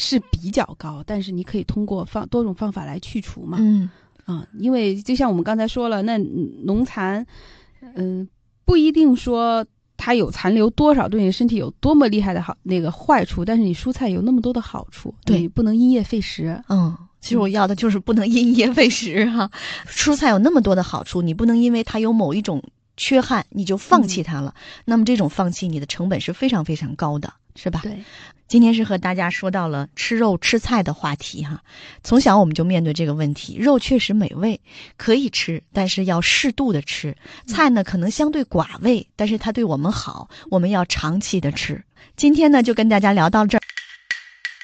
是比较高，但是你可以通过多种方法来去除嘛。因为就像我们刚才说了，那农残，不一定说它有残留多少对你身体有多么厉害的坏处，但是你蔬菜有那么多的好处， 对， 你不能因噎废食。 其实我要的就是不能因噎废食哈。蔬菜有那么多的好处，你不能因为它有某一种缺憾你就放弃它了，那么这种放弃你的成本是非常非常高的，是吧？ 对。 今天是和大家说到了吃肉吃菜的话题哈。从小我们就面对这个问题，肉确实美味，可以吃，但是要适度的吃。菜呢可能相对寡味，但是它对我们好，我们要长期的吃。今天呢就跟大家聊到这儿。